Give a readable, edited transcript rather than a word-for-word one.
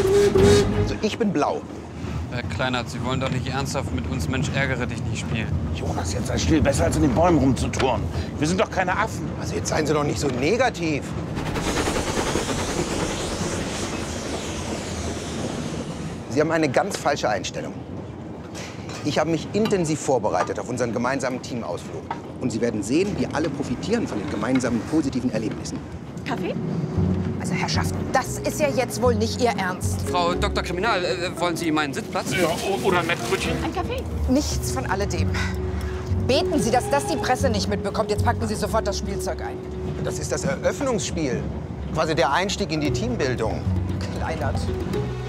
Also ich bin blau. Herr Kleinert, Sie wollen doch nicht ernsthaft mit uns Mensch, ärgere dich nicht spielen. Jonas, jetzt sei still. Besser als in den Bäumen rumzuturnen. Wir sind doch keine Affen. Also jetzt seien Sie doch nicht so negativ. Sie haben eine ganz falsche Einstellung. Ich habe mich intensiv vorbereitet auf unseren gemeinsamen Teamausflug. Und Sie werden sehen, wir alle profitieren von den gemeinsamen positiven Erlebnissen. Kaffee? Also Herrschaften, das ist ja jetzt wohl nicht Ihr Ernst. Frau Dr. Kriminal, wollen Sie meinen Sitzplatz? Ja, oder ein Mettbrötchen? Ein Kaffee? Nichts von alledem. Beten Sie, dass das die Presse nicht mitbekommt. Jetzt packen Sie sofort das Spielzeug ein. Das ist das Eröffnungsspiel. Quasi der Einstieg in die Teambildung. Kleinert.